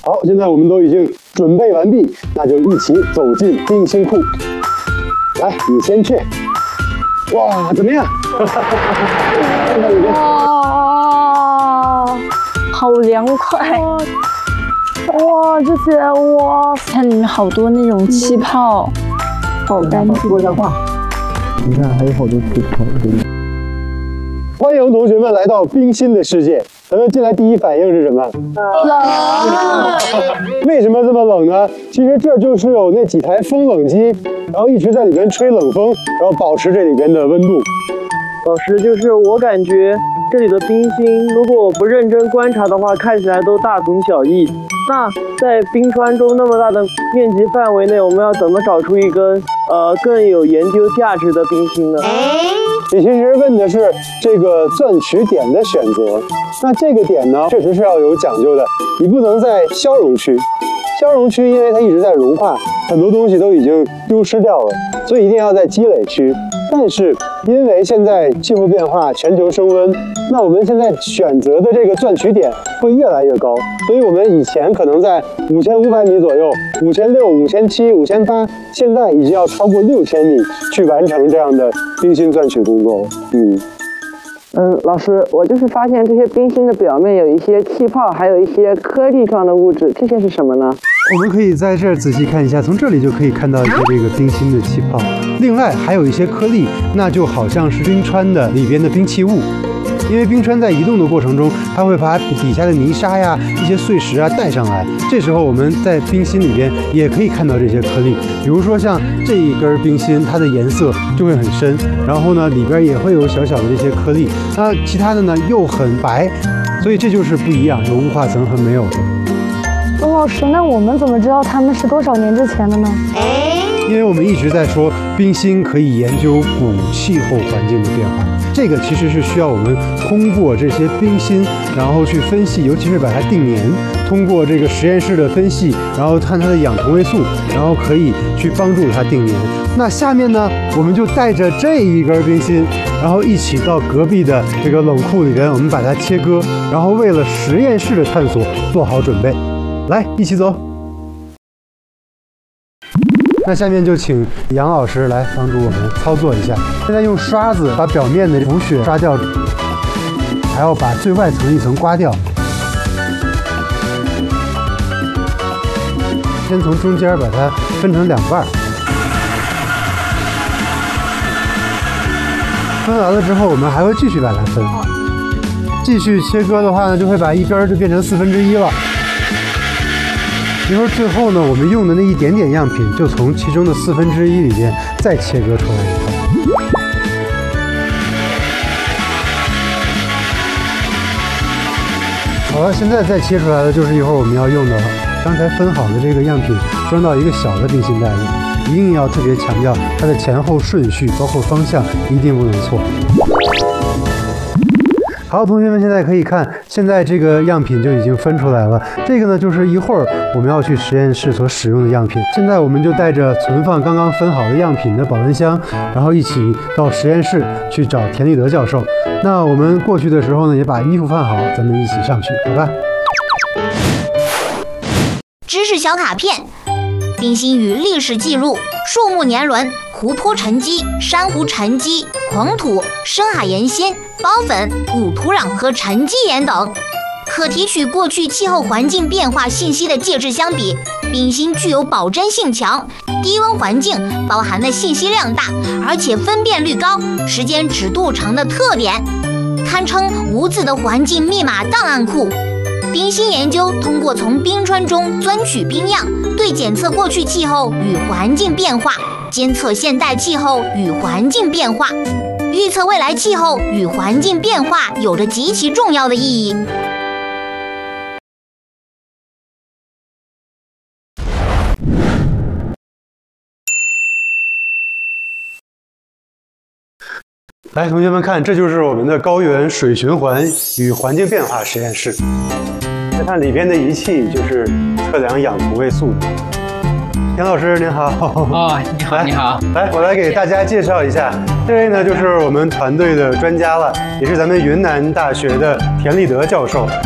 好，现在我们都已经准备完毕，那就一起走进冰心库。来，你先去。哇，怎么样？ 哇，好凉快！哇，这些哇，看里面好多那种气泡，好干净。 说一下话。 你看，还有好多气泡。 欢迎同学们来到冰心的世界。咱们进来第一反应是什么？ 冷。 为什么这么冷呢？其实这就是有那几台风冷机，然后一直在里边吹冷风，然后保持这里边的温度。 老师，就是我感觉这里的冰芯，如果我不认真观察的话，看起来都大同小异。那在冰川中那么大的面积范围内，我们要怎么找出一根更有研究价值的冰芯呢？ 你其实问的是这个钻取点的选择，那这个点呢，确实是要有讲究的，你不能在消融区。消融区因为它一直在融化，很多东西都已经丢失掉了，所以一定要在积累区。但是因为现在气候变化、全球升温，那我们现在选择的这个钻取点会越来越高，所以我们以前可能在5500米左右、5600、5700、5800，现在已经要超过6000米去完成这样的冰芯钻取工作了。 老师，我就是发现这些冰芯的表面有一些气泡，还有一些颗粒状的物质，这些是什么呢？ 我们可以在这儿仔细看一下，从这里就可以看到一些这个冰芯的气泡。另外还有一些颗粒，那就好像是冰川的里边的冰气雾。因为冰川在移动的过程中，它会把底下的泥沙呀、一些碎石啊带上来。这时候我们在冰芯里边也可以看到这些颗粒，比如说像这一根冰芯，它的颜色就会很深，然后呢里边也会有小小的这些颗粒。那其他的呢又很白，所以这就是不一样，有雾化层和没有的。 温老师，那我们怎么知道它们是多少年之前的呢？ 因为我们一直在说冰芯可以研究古气候环境的变化，这个其实是需要我们通过这些冰芯，然后去分析，尤其是把它定年，通过这个实验室的分析，然后看它的氧同位素，然后可以去帮助它定年。那下面呢，我们就带着这一根冰芯，然后一起到隔壁的这个冷库里边，我们把它切割，然后为了实验室的探索做好准备。来，一起走。那下面就请杨老师来帮助我们操作一下。现在用刷子把表面的浮雪刷掉，还要把最外层一层刮掉。先从中间把它分成2半。分完了之后，我们还会继续把它分。继续切割的话呢，就会把一边就变成1/4了。一会儿最后呢，我们用的那一点点样品就从其中的1/4里边再切割出来一块。好了，现在再切出来的就是一会儿我们要用的刚才分好的这个样品，装到一个小的冰芯袋里，一定要特别强调它的前后顺序，包括方向一定不能错。好，同学们现在可以看，现在这个样品就已经分出来了。这个呢，就是一会儿我们要去实验室所使用的样品。现在我们就带着存放刚刚分好的样品的保温箱，然后一起到实验室去找田立德教授。那我们过去的时候呢，也把衣服换好，咱们一起上去，好吧？ 知识小卡片：冰芯与历史记录、树木年轮、湖泊沉积、珊瑚沉积、狂土、深海盐鲜、孢粉、古土壤和沉积岩等。可提取过去气候环境变化信息的介质相比，冰芯具有保真性强、低温环境包含的信息量大，而且分辨率高、时间尺度长的特点，堪称无字的环境密码档案库。冰芯研究通过从冰川中钻取冰样，对检测过去气候与环境变化，监测现代气候与环境变化，预测未来气候与环境变化有着极其重要的意义。 来，同学们看，这就是我们的高原水循环与环境变化实验室。再看里边的仪器，就是测量氧同位素的。杨老师您好。 哦，你好，你好。 来，我来给大家介绍一下，这位呢就是我们团队的专家了，也是咱们云南大学的田立德教授。